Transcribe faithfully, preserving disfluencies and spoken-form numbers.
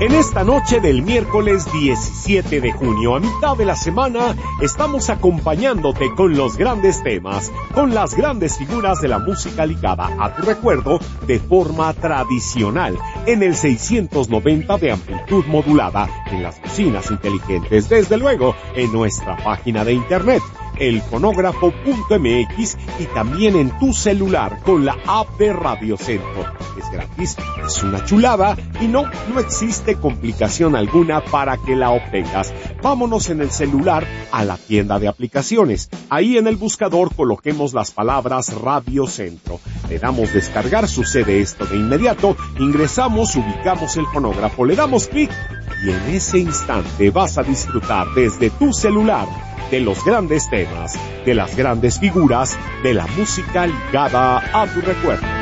En esta noche del miércoles diecisiete de junio, a mitad de la semana, estamos acompañándote con los grandes temas, con las grandes figuras de la música ligada a tu recuerdo de forma tradicional, en el seiscientos noventa de amplitud modulada, en las bocinas inteligentes, desde luego, en nuestra página de internet, elfonógrafo punto m x, y también en tu celular con la app de Radio Centro. Es gratis, es una chulada y no, no existe complicación alguna para que la obtengas. Vámonos en el celular a la tienda de aplicaciones. Ahí en el buscador coloquemos las palabras Radio Centro. Le damos descargar, sucede esto de inmediato, ingresamos, ubicamos el fonógrafo, le damos clic y en ese instante vas a disfrutar desde tu celular de los grandes temas, de las grandes figuras, de la música ligada a tu recuerdo.